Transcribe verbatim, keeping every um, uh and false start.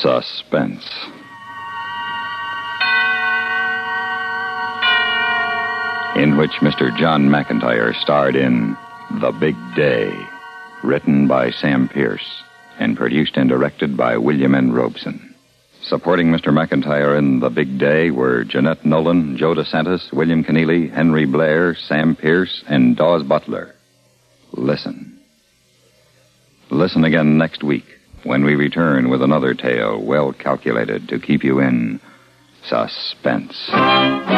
Suspense. In which Mister John McIntyre starred in The Big Day, written by Sam Pierce and produced and directed by William N. Robeson. Supporting Mister McIntyre in The Big Day were Jeanette Nolan, Joe DeSantis, William Keneally, Henry Blair, Sam Pierce, and Dawes Butler. Listen. Listen again next week when we return with another tale well calculated to keep you in suspense.